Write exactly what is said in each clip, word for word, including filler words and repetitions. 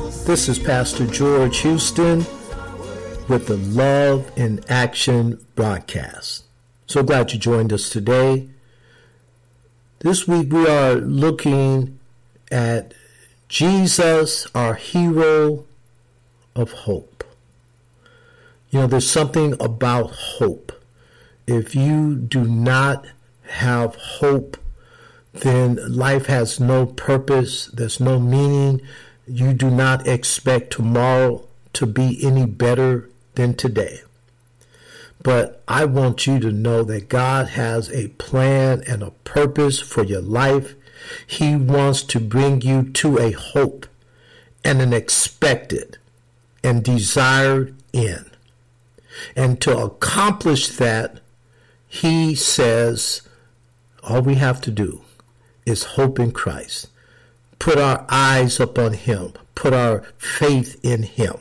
This is Pastor George Houston with the Love in Action broadcast. So glad you joined us today. This week we are looking at Jesus, our hero of hope. You know, there's something about hope. If you do not have hope, then life has no purpose, there's no meaning. You do not expect tomorrow to be any better than today. But I want you to know that God has a plan and a purpose for your life. He wants to bring you to a hope and an expected and desired end. And to accomplish that, he says, all we have to do is hope in Christ. Put our eyes upon him. Put our faith in him.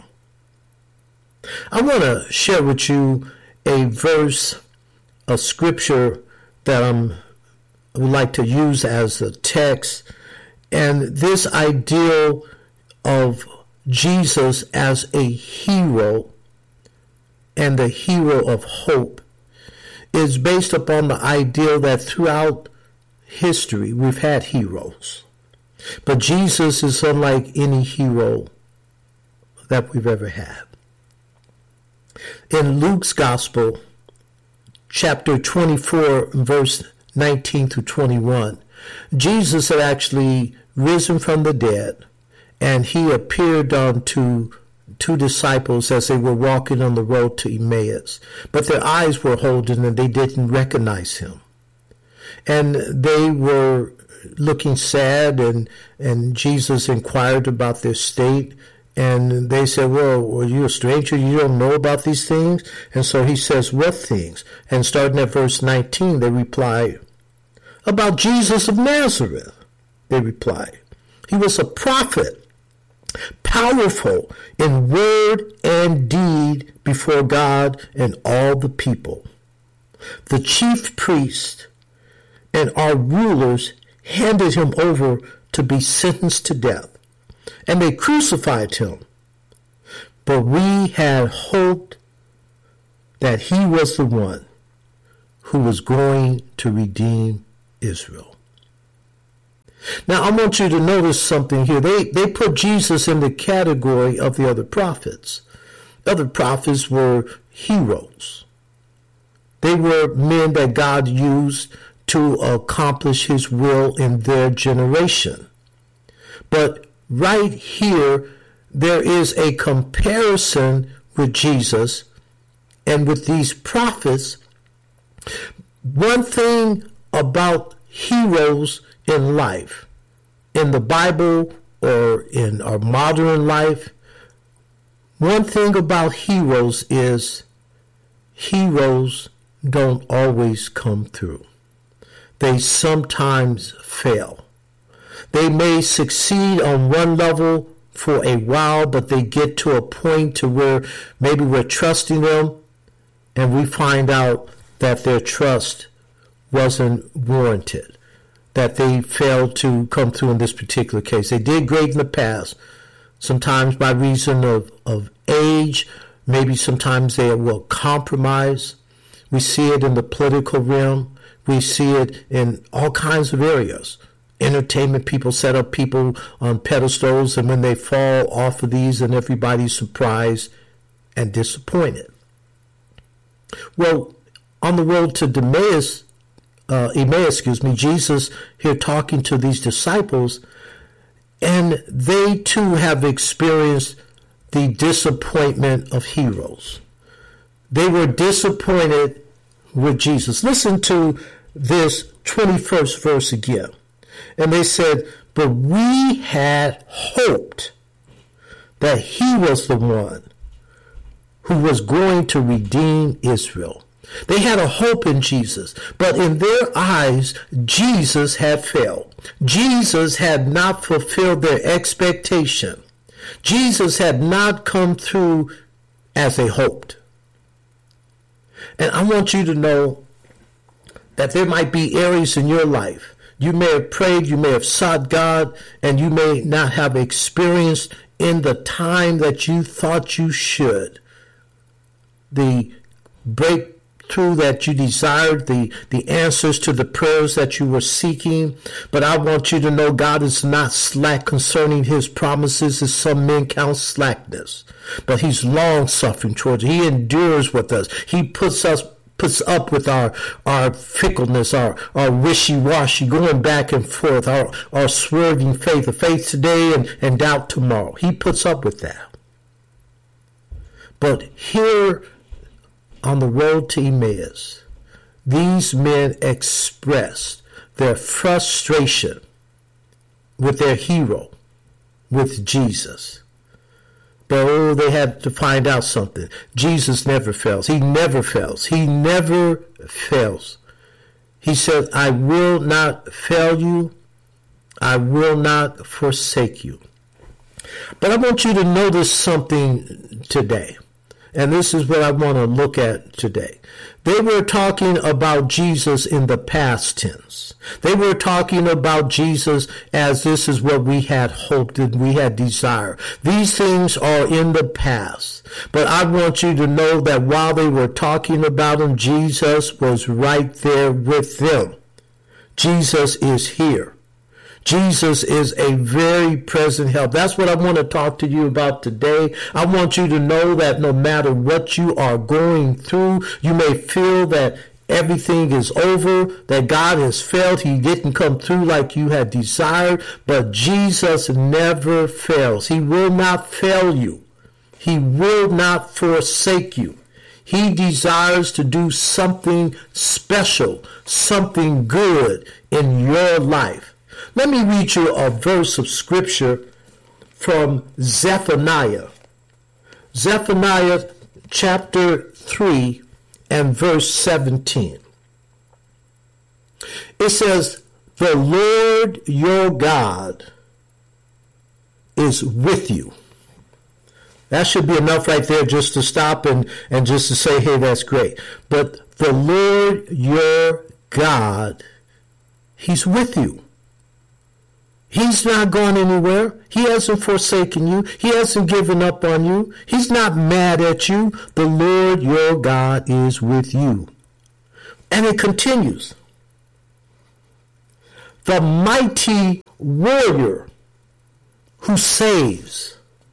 I want to share with you a verse, a scripture that I'm, I would like to use as a text. And this idea of Jesus as a hero and the hero of hope is based upon the idea that throughout history we've had heroes. But Jesus is unlike any hero that we've ever had. In Luke's Gospel, chapter twenty-four, verse nineteen through twenty-one, Jesus had actually risen from the dead, and he appeared unto two disciples as they were walking on the road to Emmaus. But their eyes were holden, and they didn't recognize him. And they were looking sad, and and Jesus inquired about their state, and they said, well, are you a stranger? You don't know about these things? And so he says, what things? And starting at verse nineteen, they replied, about Jesus of Nazareth. They replied, he was a prophet, powerful in word and deed before God and all the people. The chief priest and our rulers handed him over to be sentenced to death, and they crucified him. But we had hoped that he was the one who was going to redeem Israel. Now, I want you to notice something here. They, they put Jesus in the category of the other prophets. Other prophets were heroes. They were men that God used to accomplish his will in their generation. But right here, there is a comparison with Jesus and with these prophets. One thing about heroes in life, in the Bible or in our modern life, one thing about heroes is heroes don't always come through. They sometimes fail. They may succeed on one level for a while, but they get to a point to where maybe we're trusting them, and we find out that their trust wasn't warranted, that they failed to come through in this particular case. They did great in the past, sometimes by reason of, of age, maybe sometimes they will compromise. We see it in the political realm. We see it in all kinds of areas. Entertainment people set up people on pedestals, and when they fall off of these, and everybody's surprised and disappointed. Well, on the road to Emmaus, uh, Emmaus, excuse me, Jesus here talking to these disciples, and they too have experienced the disappointment of heroes. They were disappointed with Jesus. Listen to this twenty-first verse again. And they said, but we had hoped that he was the one who was going to redeem Israel. They had a hope in Jesus, but in their eyes, Jesus had failed. Jesus had not fulfilled their expectation. Jesus had not come through as they hoped. And I want you to know that there might be areas in your life. You may have prayed, you may have sought God, and you may not have experienced in the time that you thought you should. The breakthrough that you desired, the, the answers to the prayers that you were seeking. But I want you to know God is not slack concerning his promises, as some men count slackness. But he's long-suffering towards us. He endures with us. He puts us puts up with our, our fickleness, our, our wishy-washy, going back and forth, our, our swerving faith, the faith today and, and doubt tomorrow. He puts up with that. But here on the road to Emmaus, these men expressed their frustration with their hero, with Jesus. But oh, they had to find out something. Jesus never fails. He never fails. He never fails. He said, I will not fail you. I will not forsake you. But I want you to notice something today. And this is what I want to look at today. They were talking about Jesus in the past tense. They were talking about Jesus as this is what we had hoped and we had desired. These things are in the past. But I want you to know that while they were talking about him, Jesus was right there with them. Jesus is here. Jesus is a very present help. That's what I want to talk to you about today. I want you to know that no matter what you are going through, you may feel that everything is over, that God has failed. He didn't come through like you had desired, but Jesus never fails. He will not fail you. He will not forsake you. He desires to do something special, something good in your life. Let me read you a verse of scripture from Zephaniah. Zephaniah chapter three and verse seventeen. It says, the Lord your God is with you. That should be enough right there just to stop and, and just to say, hey, that's great. But the Lord your God, he's with you. He's not gone anywhere. He hasn't forsaken you. He hasn't given up on you. He's not mad at you. The Lord your God is with you. And it continues. The mighty warrior who saves.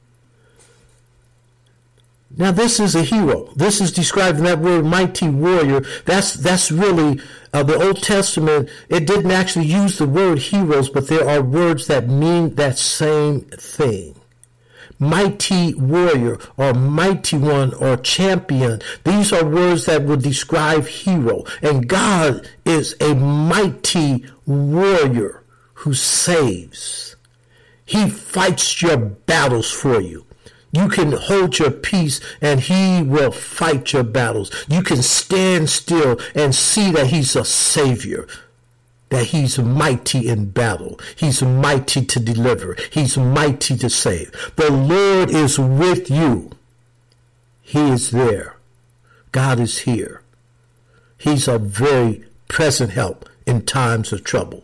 Now this is a hero. This is described in that word, mighty warrior. That's that's really uh, the Old Testament. It didn't actually use the word heroes, but there are words that mean that same thing. Mighty warrior or mighty one or champion. These are words that would describe hero. And God is a mighty warrior who saves. He fights your battles for you. You can hold your peace and he will fight your battles. You can stand still and see that he's a savior, that he's mighty in battle. He's mighty to deliver. He's mighty to save. The Lord is with you. He is there. God is here. He's a very present help in times of trouble.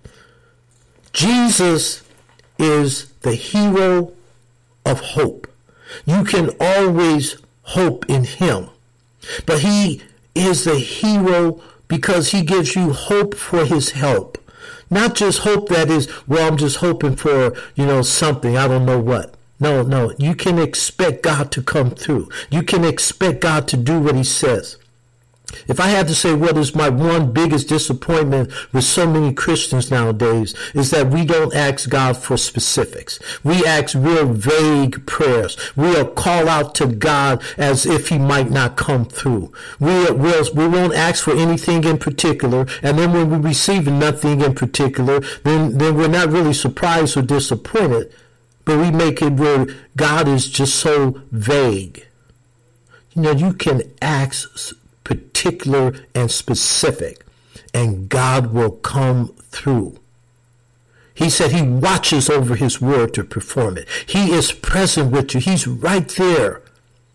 Jesus is the hero of hope. You can always hope in him. But he is the hero because he gives you hope for his help. Not just hope that is, well, I'm just hoping for, you know, something. I don't know what. No, no. You can expect God to come through. You can expect God to do what he says. If I had to say what is my one biggest disappointment with so many Christians nowadays is that we don't ask God for specifics. We ask real vague prayers. We'll call out to God as if he might not come through. We'll, we'll, we won't ask for anything in particular, and then when we receive nothing in particular, then, then we're not really surprised or disappointed, but we make it where God is just so vague. You know, you can ask particular and specific, and God will come through. He said he watches over his word to perform it. He is present with you. He's right there.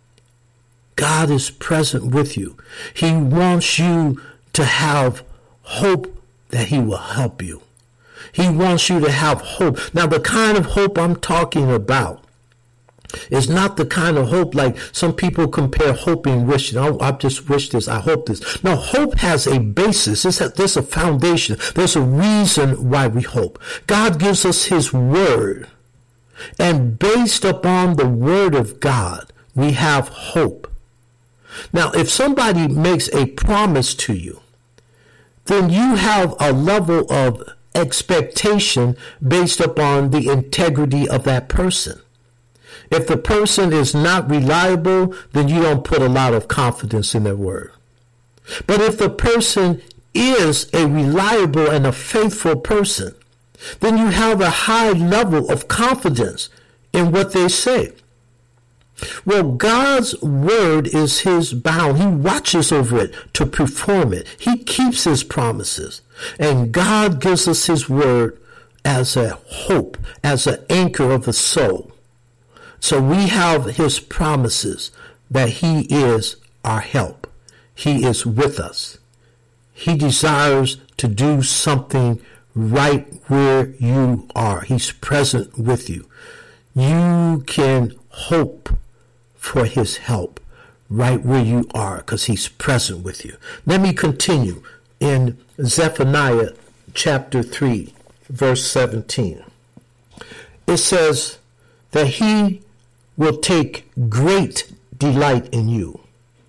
God is present with you. He wants you to have hope that he will help you. He wants you to have hope. Now, the kind of hope I'm talking about It's not the kind of hope like some people compare hope and wishing. I, I just wish this. I hope this. No, hope has a basis. There's a, there's a foundation. There's a reason why we hope. God gives us his word. And based upon the word of God, we have hope. Now, if somebody makes a promise to you, then you have a level of expectation based upon the integrity of that person. If the person is not reliable, then you don't put a lot of confidence in their word. But if the person is a reliable and a faithful person, then you have a high level of confidence in what they say. Well, God's word is his bound. He watches over it to perform it. He keeps his promises. And God gives us his word as a hope, as an anchor of the soul. So we have his promises that he is our help. He is with us. He desires to do something right where you are. He's present with you. You can hope for his help right where you are because he's present with you. Let me continue in Zephaniah chapter three, verse seventeen. It says that he will take great delight in you.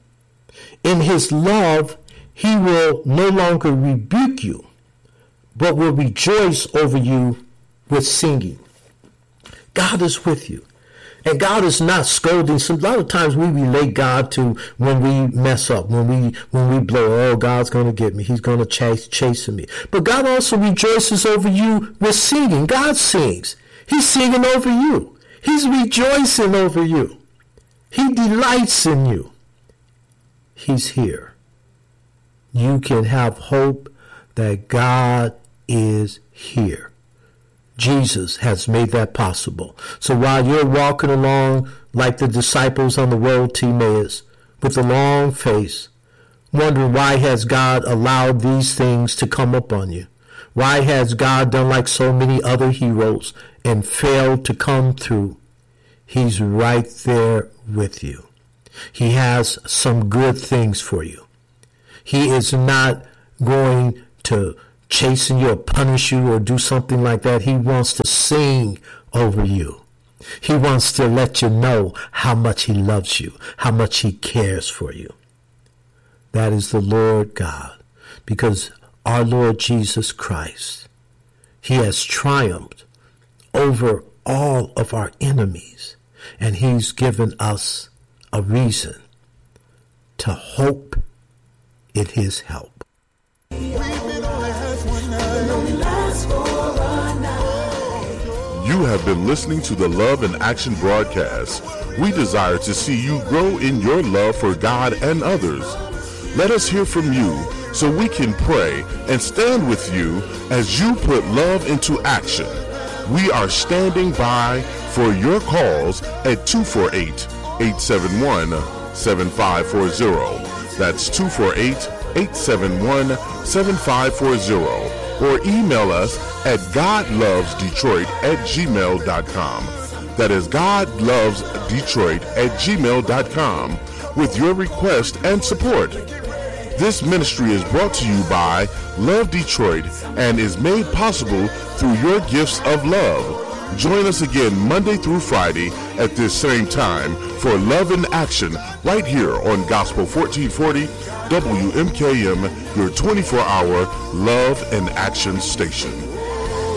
In his love, he will no longer rebuke you, but will rejoice over you with singing. God is with you. And God is not scolding. So a lot of times we relate God to when we mess up, when we when we blow. Oh, God's going to get me. He's going to chase chasing me. But God also rejoices over you with singing. God sings. He's singing over you. He's rejoicing over you. He delights in you. He's here. You can have hope that God is here. Jesus has made that possible. So while you're walking along like the disciples on the road to Emmaus with a long face, wondering why has God allowed these things to come upon you? Why has God done like so many other heroes and failed to come through? He's right there with you. He has some good things for you. He is not going to chasing you or punish you or do something like that. He wants to sing over you. He wants to let you know how much he loves you, how much he cares for you. That is the Lord God, because our Lord Jesus Christ, he has triumphed over all of our enemies, and he's given us a reason to hope in his help. You have been listening to the Love in Action broadcast. We desire to see you grow in your love for God and others. Let us hear from you so we can pray and stand with you as you put love into action. We are standing by for your calls at two four eight, eight seven one, seven five four zero. That's two four eight, eight seven one, seven five four zero. Or email us at godlovesdetroit at gmail dot com. That is godlovesdetroit at gmail dot com with your request and support. This ministry is brought to you by Love Detroit and is made possible through your gifts of love. Join us again Monday through Friday at this same time for Love in Action right here on Gospel fourteen forty W M K M, your twenty-four hour Love and Action station.